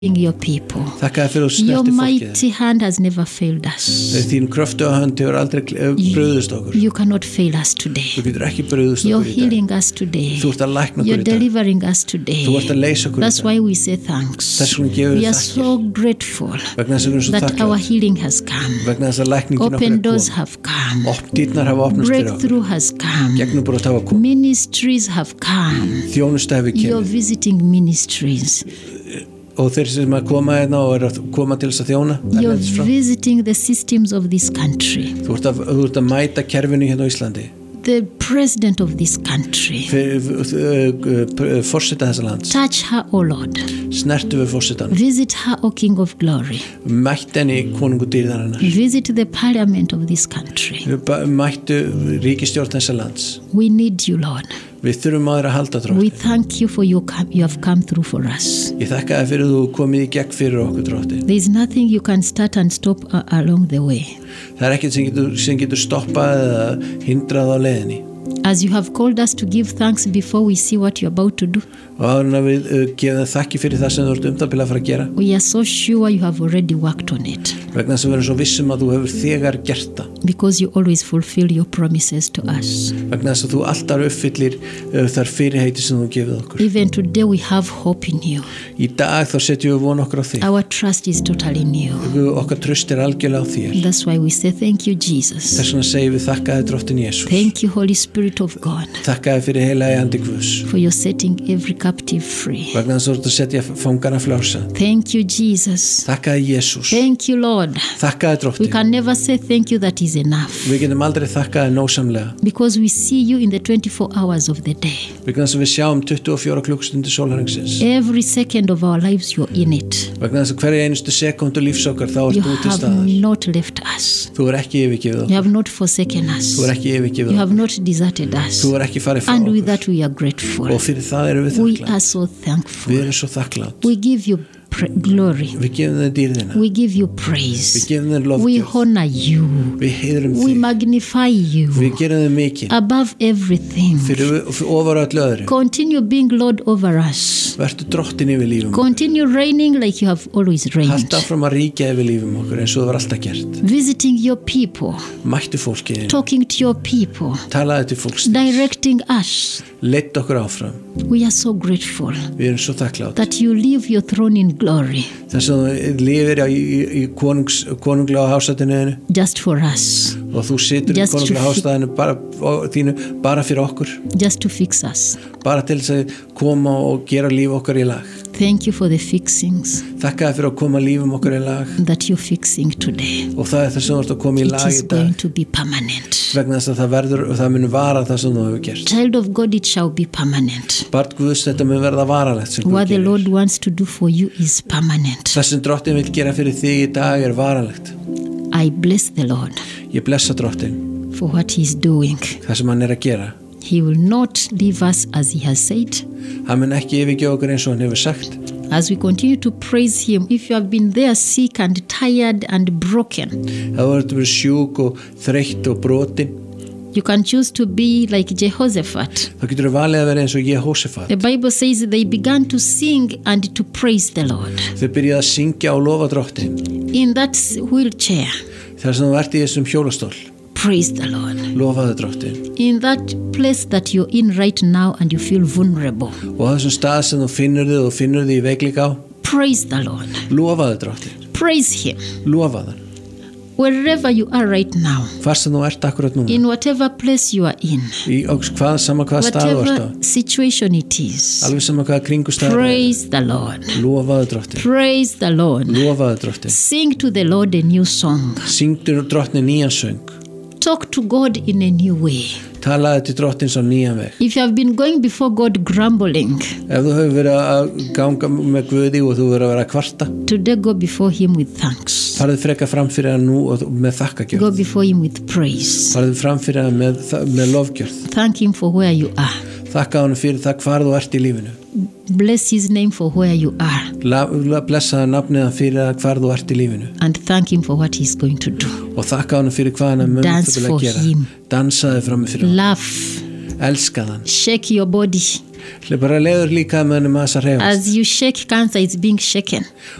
your people. Þakka þér fyrir að Your snerti fólkið. mighty hand has never failed us. Þín kröftuga hönd hefur aldrei brugðist okkur. You cannot fail us today. Þú getur ekki brugðist You're okkur í dag. healing us today. Þú ert að lækna You're okkur í dag. delivering us today. Þú ert að leysa okkur í That's dag. why we say thanks. Þess vegna gefum We við are þakkir. so grateful Vegna þess að við erum svo that our þakklátt. healing has come. Vegna þess að lækningin okkur Open er doors komin. have come. Dyrnar hafa opnast fyrir okkur. Breakthrough has come. Gegnumbrot hafa komið. Ministries have come. Þjónusta hefur You're kemur. visiting ministries. Og þeir sem að koma hérna og er að koma til þess að þjóna. You're erlendis frá. visiting the systems of this country. Þú ert að mæta kerfinu hérna á Íslandi. The president of this country. Forseta þessa lands. Touch her, O Lord. Snertu við forsetan. Visit her, O King of Glory. Mættu henni konungu dýrðarinnar. Visit the parliament of this country. Mættu ríkisstjórn þessa lands. We need you, Lord. Við þurfum að þeirra að halda We dróttin. thank you for you have come through for us. Ég þakka þér fyrir þú komið í gegn fyrir okkur dróttin. There is nothing you can start and stop along the way. Það er ekkert sem getur stoppað eða hindrað á leiðinni. As you have called us to give thanks before we see what you're about to do, Og áður en við gefum þakki fyrir það sem þú ert umtalpilega að fara að gera. we are so sure you have already worked on it Vegna þess að við erum svo vissum að þú hefur þegar gert það. because you always fulfill your promises to us. Vegna þess að þú alltaf uppfyllir þar fyrirheiti sem þú gefið okkur. Even today we have hope in you. Í dag þá setjum við von okkur á þig. Our trust is totally new. Okkar tröst er algjörlega á þér. That's why we say thank you, Jesus. Þess vegna segjum við þakka þér dróttin Jesús. Thank you, Holy Spirit of God, Þakka þér fyrir heilagi andi Guðs. for your setting every captive free. Vegna þess að þú ert að setja fangana flása. Thank you, Jesus. Þakka þér Jesús. Thank you, Lord. Þakka þér We dróttin. can never say thank you that is enough Við getum aldrei þakka þér nósamlega. because we see you in the 24 hours of the day. Vegna þess að við sjáum 24 klukkustundir sólarhengsins. Every second of our lives you're in it. Vegna þess að hverja einustu sekundu lífs okkar þá You ert þú til have staðar. not left us. Þú er ekki yfirgefið You okkur. have not forsaken us. Þú er ekki yfirgefið You okkur. have not deserted us. Þú er ekki farið frá And with okkur. that we are grateful. Og fyrir það erum við We þakklátt. are so thankful. Við erum svo þakklátt. We give you glory. Við gefum þér dýrðina. We give you Við praise. gefum þér We lofgjörð. honor you. Við heiðrum We þig. magnify you Við gerum þig mikið. above everything. Fyrir ofar öllu öðru. Continue being Lord over us. Vertu drottin yfir lífum. Continue reigning like you have always reigned. Halda áfram að ríkja yfir lífum okkur eins og það var alltaf gert. Visiting your people. Mættu fólkið, Talking to your people. talaði til fólks, Directing us. leitt okkur áfram. We are so grateful Við erum svo þakklátt. that you leave your throne in glory Þess að þú lifir í konunglega hásætinu just for us, og þú situr í Just to konunglega hásætinu þínu bara fyrir okkur. just to fix us. Bara til þess að koma og gera líf okkar í lag. Thank you for the fixings Þakka þér fyrir að koma lífum okkar í lag that you're fixing today. og það er þess að þú ert að koma í It lag is í going dag to be permanent. vegna þess að það verður og það mun vara það sem þú hefur gert. Child of God, it shall be permanent. Barn Guðs, þetta mun verða varalegt sem Guð What the gerir. Lord wants to do for you is permanent. Það sem drottin vil gera fyrir þig í dag er varalegt. I bless the Lord Ég blessa drottin for what he's doing. það sem hann er að gera. He will not leave us as he has said. Hann mun ekki yfirgefa okkur eins og hann hefur sagt. As we continue to praise him, if you have been there sick and tired and broken, Það verður verið sjúk og þreytt og brotin. you can choose to be like Jehoshaphat. Þá getur þú valið að vera eins og Jehósafat. The Bible says they began to sing and to praise the Lord. Þau byrjaði að syngja og lofa drottin. In that wheelchair, Þar sem þú ert í þessum hjólastól, praise the Lord. lofaðu drottin. In that place that you're in right now and you feel vulnerable, Og á þessum stað sem þú finnur þig í veikleika á, praise the Lord. lofaðu drottin. Praise him. Lofaðu. Wherever you are right now, Hvar sem þú ert akkurat núna. in whatever place you are in, Í sama hvaða stað þú ert á. whatever situation it is, Alveg sama hvaða kringustæður. praise the Lord. Lofaðu drottin. Praise the Lord. Lofaðu drottin. Sing to the Lord a new song. Syngdu drottin nýjan söng. Talk to God in a new way. Talaðu til drottins á nýjan veg. If you have been going before God grumbling, Ef þú hefur verið að ganga með Guði og þú hefur verið að vera að kvarta, today go before him with thanks. farðu frekar fram fyrir hann nú og með þakkagjöf. Go before him with praise. Farðu fram fyrir hann með lofgjörð. Thank him for where you are. Þakka hann fyrir það hvar þú ert í lífinu. Bless his name for where you are. Blessa hann nafnið hann fyrir það hvar þú ert í lífinu. And thank him for what he's going to do. Og þakka hann fyrir hvað hann mun Dance að for gera. him. Dansaði fram fyrir hann. Laugh. elskað hann. Shake your body. Bara leiður líka mönnum að þess að hreyfast. As you shake, cancer is being shaken.